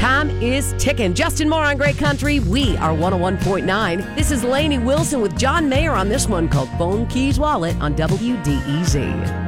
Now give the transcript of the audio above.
Time is ticking. Justin Moore on Great Country. We are 101.9. This is Lainey Wilson with John Mayer on this one called Phone Keys Wallet on WDEZ.